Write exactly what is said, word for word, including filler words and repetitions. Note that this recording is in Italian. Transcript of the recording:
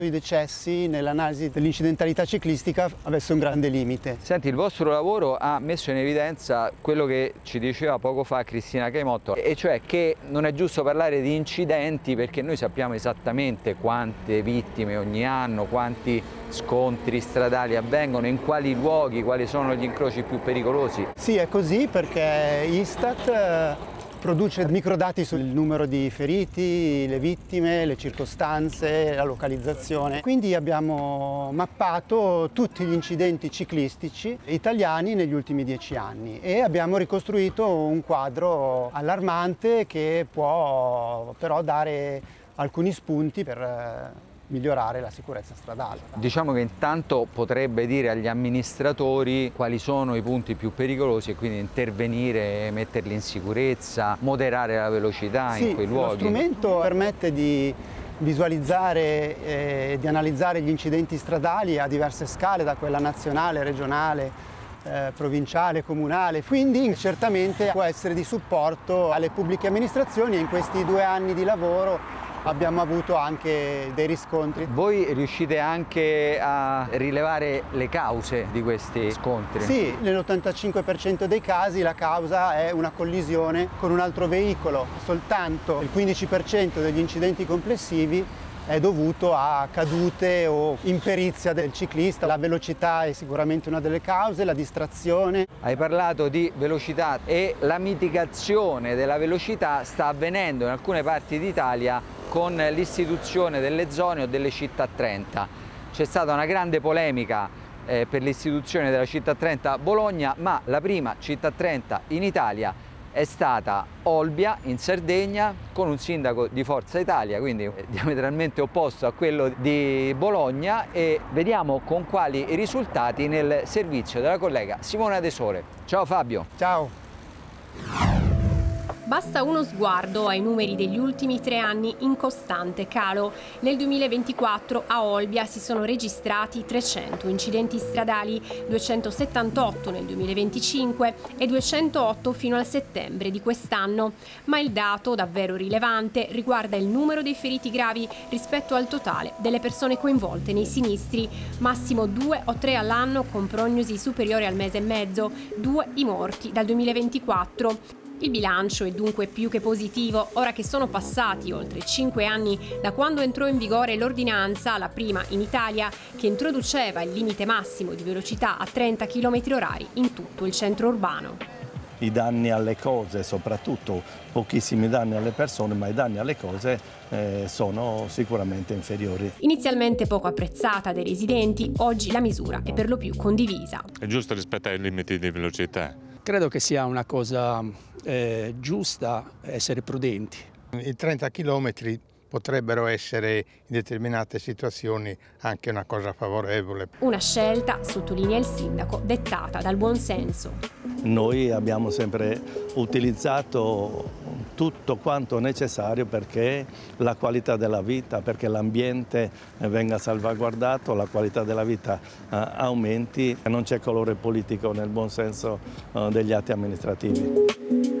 i decessi nell'analisi dell'incidentalità ciclistica avesse un grande limite. Senti, il vostro lavoro ha messo in evidenza quello che ci diceva poco fa Cristina Caimotto, e cioè che non è giusto parlare di incidenti perché noi sappiamo esattamente quante vittime ogni anno, quanti scontri stradali avvengono, in quali luoghi, quali sono gli incroci più pericolosi. Sì, è così perché Istat produce microdati sul numero di feriti, le vittime, le circostanze, la localizzazione. Quindi abbiamo mappato tutti gli incidenti ciclistici italiani negli ultimi dieci anni e abbiamo ricostruito un quadro allarmante che può però dare alcuni spunti per migliorare la sicurezza stradale. Diciamo che intanto potrebbe dire agli amministratori quali sono i punti più pericolosi e quindi intervenire, metterli in sicurezza, moderare la velocità sì, in quei luoghi. Lo strumento permette di visualizzare e di analizzare gli incidenti stradali a diverse scale, da quella nazionale, regionale, eh, provinciale, comunale, quindi certamente può essere di supporto alle pubbliche amministrazioni e in questi due anni di lavoro abbiamo avuto anche dei riscontri. Voi riuscite anche a rilevare le cause di questi scontri? Sì, nell'ottantacinque per cento dei casi la causa è una collisione con un altro veicolo. Soltanto il quindici per cento degli incidenti complessivi è dovuto a cadute o imperizia del ciclista. La velocità è sicuramente una delle cause, la distrazione. Hai parlato di velocità e la mitigazione della velocità sta avvenendo in alcune parti d'Italia con l'istituzione delle zone o delle città trenta. C'è stata una grande polemica eh, per l'istituzione della città trenta a Bologna, ma la prima città trenta in Italia è stata Olbia, in Sardegna, con un sindaco di Forza Italia, quindi diametralmente opposto a quello di Bologna, e vediamo con quali risultati nel servizio della collega Simona De Sole. Ciao Fabio. Ciao. Basta uno sguardo ai numeri degli ultimi tre anni in costante calo. Nel duemilaventiquattro a Olbia si sono registrati trecento incidenti stradali, duecentosettantotto nel duemilaventicinque e duecentootto fino al settembre di quest'anno. Ma il dato davvero rilevante riguarda il numero dei feriti gravi rispetto al totale delle persone coinvolte nei sinistri. Massimo due o tre all'anno con prognosi superiore al mese e mezzo, due i morti dal duemilaventiquattro. Il bilancio è dunque più che positivo, ora che sono passati oltre cinque anni da quando entrò in vigore l'ordinanza, la prima in Italia, che introduceva il limite massimo di velocità a trenta chilometri orari in tutto il centro urbano. I danni alle cose, soprattutto pochissimi danni alle persone, ma i danni alle cose eh, sono sicuramente inferiori. Inizialmente poco apprezzata dai residenti, oggi la misura è per lo più condivisa. È giusto rispettare i limiti di velocità. Credo che sia una cosa eh, giusta essere prudenti. I trenta chilometri potrebbero essere in determinate situazioni anche una cosa favorevole. Una scelta, sottolinea il sindaco, dettata dal buonsenso. Noi abbiamo sempre utilizzato tutto quanto necessario perché la qualità della vita, perché l'ambiente venga salvaguardato, la qualità della vita uh, aumenti. Non c'è colore politico nel buon senso uh, degli atti amministrativi.